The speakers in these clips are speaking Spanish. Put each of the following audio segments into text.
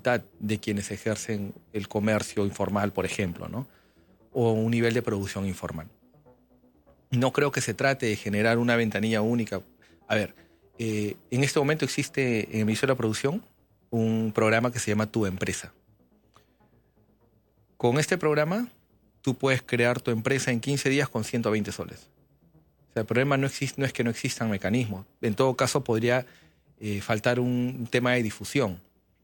dificultad de quienes ejercen el comercio informal, por ejemplo, ¿no? O un nivel de producción informal. No creo que se trate de generar una ventanilla única. A ver, en este momento existe en el Ministerio de la Producción un programa que se llama Tu Empresa. Con este programa, tú puedes crear tu empresa en 15 días con 120 soles. O sea, el problema no es que no existan mecanismos. En todo caso, podría faltar un tema de difusión.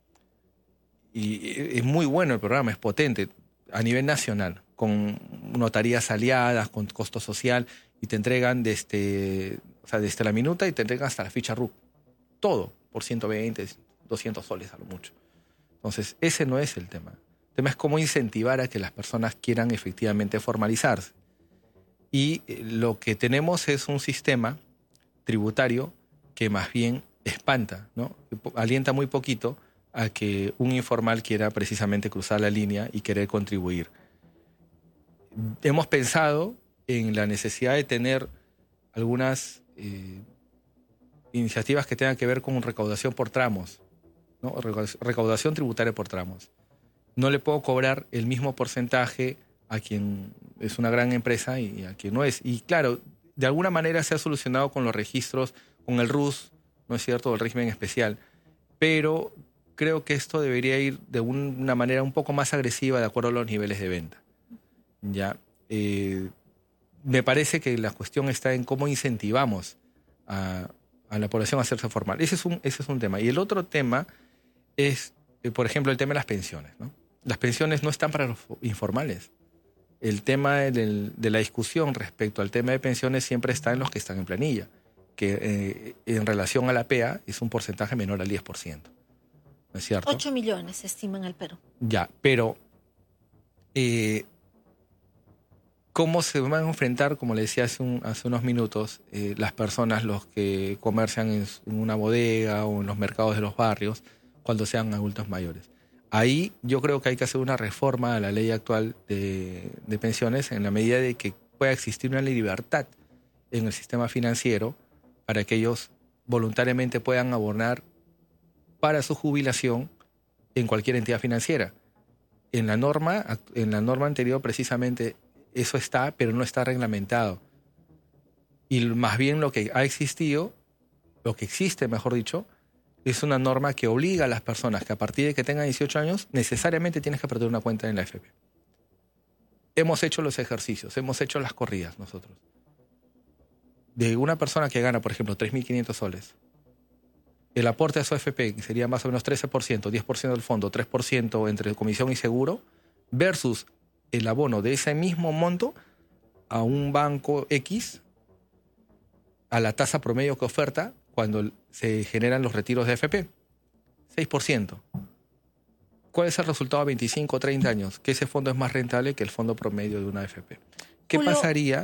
Y es muy bueno el programa, es potente a nivel nacional, con notarías aliadas, con costo social, y te entregan desde la minuta y te entregan hasta la ficha RUC. Todo por 120, 200 soles a lo mucho. Entonces, ese no es el tema. El tema es cómo incentivar a que las personas quieran efectivamente formalizarse. Y lo que tenemos es un sistema tributario que más bien espanta, ¿no? Alienta muy poquito a que un informal quiera precisamente cruzar la línea y querer contribuir. Hemos pensado en la necesidad de tener algunas iniciativas que tengan que ver con recaudación por tramos, ¿no? Recaudación tributaria por tramos. No le puedo cobrar el mismo porcentaje a quien es una gran empresa y a quien no es. Y claro, de alguna manera se ha solucionado con los registros, con el RUS, ¿no es cierto?, el régimen especial. Pero creo que esto debería ir de una manera un poco más agresiva de acuerdo a los niveles de venta. ¿Ya? Me parece que la cuestión está en cómo incentivamos a la población a hacerse formal. Ese es un tema. Y el otro tema es, por ejemplo, el tema de las pensiones, ¿no? Las pensiones no están para los informales. El tema de la discusión respecto al tema de pensiones siempre está en los que están en planilla, que en relación a la PEA es un porcentaje menor al 10%. ¿No es cierto? 8 millones se estiman al Perú. Ya, pero ¿cómo se van a enfrentar, como le decía hace unos minutos, las personas, los que comercian en una bodega o en los mercados de los barrios, cuando sean adultos mayores? Ahí yo creo que hay que hacer una reforma a la ley actual de pensiones en la medida de que pueda existir una libertad en el sistema financiero para que ellos voluntariamente puedan abonar para su jubilación en cualquier entidad financiera. En la norma anterior precisamente eso está, pero no está reglamentado. Y más bien lo que ha existido, lo que existe, mejor dicho, es una norma que obliga a las personas que a partir de que tengan 18 años necesariamente tienes que perder una cuenta en la AFP. Hemos hecho los ejercicios, hemos hecho las corridas nosotros. De una persona que gana, por ejemplo, 3.500 soles, el aporte a su AFP, que sería más o menos 13%, 10% del fondo, 3% entre comisión y seguro, versus el abono de ese mismo monto a un banco X, a la tasa promedio que oferta cuando se generan los retiros de AFP. 6%. ¿Cuál es el resultado a 25 o 30 años? Que ese fondo es más rentable que el fondo promedio de una AFP. ¿Qué pasaría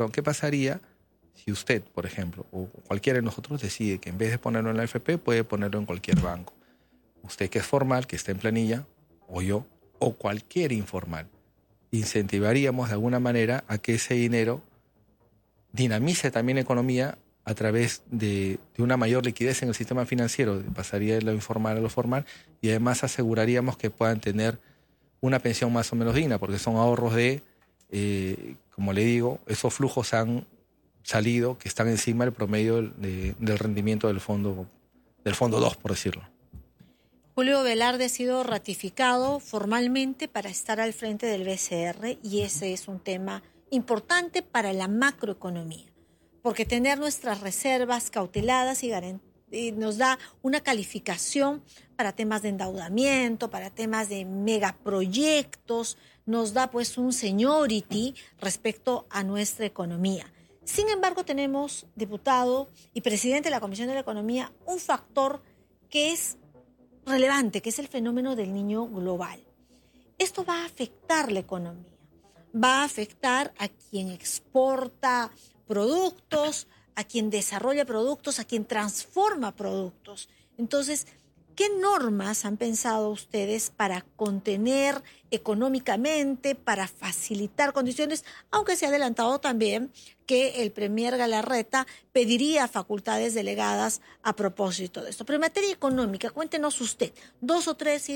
si usted, por ejemplo, o cualquiera de nosotros decide que en vez de ponerlo en la AFP, puede ponerlo en cualquier banco? Usted que es formal, que está en planilla, o yo, o cualquier informal, incentivaríamos de alguna manera a que ese dinero dinamice también la economía a través de una mayor liquidez en el sistema financiero. Pasaría de lo informal a lo formal y además aseguraríamos que puedan tener una pensión más o menos digna, porque son ahorros como le digo, esos flujos han salido que están encima del promedio del rendimiento del fondo 2, por decirlo. Julio Velarde ha sido ratificado formalmente para estar al frente del BCR y ese es un tema importante para la macroeconomía, porque tener nuestras reservas cauteladas y nos da una calificación para temas de endeudamiento, para temas de megaproyectos, nos da pues un seniority respecto a nuestra economía. Sin embargo, tenemos, diputado y presidente de la Comisión de la Economía, un factor que es relevante, que es el fenómeno del niño global. Esto va a afectar la economía, va a afectar a quien exporta productos, a quien desarrolla productos, a quien transforma productos. Entonces, ¿qué normas han pensado ustedes para contener económicamente, para facilitar condiciones? Aunque se ha adelantado también que el premier Galarreta pediría facultades delegadas a propósito de esto. Pero en materia económica, cuéntenos usted, 2 o 3